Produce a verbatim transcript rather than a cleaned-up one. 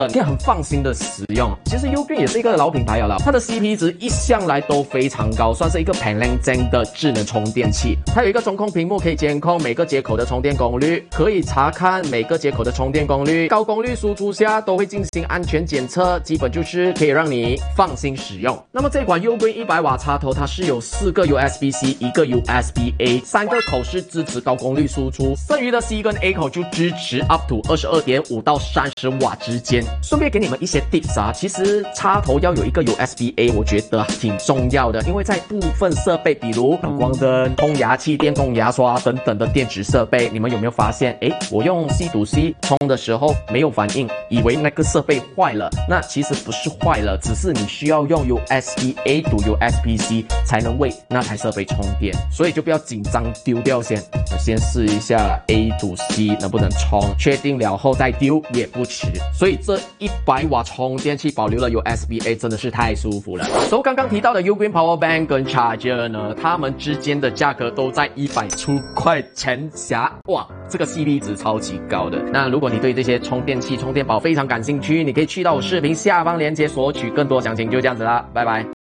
你可以很放心的使用。其实 Ugreen 也是一个老品牌了啦，它的 C P 值一向来都非常高，算是一个 Panasonic 的智能充电器。它有一个中控屏幕，可以监控每个接口的充电功率，可以查看每个接口的充电功率，高功率输出下都会进行安全检测，基本就是可以让你放心使用。那么这款 Ugreen 一百瓦插头，它是有四个 U S B C， 一个 U S B A， 三个口是支持高功率输出，剩余的 C 跟 A 口就支持 up to 二十二点五到三十瓦之间。顺便给你们一些 tips 啊，其实插头要有一个 U S B A， 我觉得挺重要的，因为在部分设备，比如闪光灯、冲牙器、电动牙刷等等的电子设备，你们有没有发现？诶，我用 C to C 充的时候没有反应，以为那个设备坏了，那其实不是坏了，只是你需要用 U S B A to U S B C 才能为那台设备充电，所以就不要紧张丢掉先，先试一下 A to C 能不能充，确定了后再丢也不迟。所以这一百瓦充电器保留了 U S B A 真的是太舒服了。所以刚刚提到的 Ugreen Power Bank 跟 Charger 呢，它们之间的价格都在一百出块钱下，哇，这个 C P 值超级高的。那如果你对这些充电器、充电宝非常感兴趣，你可以去到我视频下方链接索取更多详情。就这样子啦，拜拜。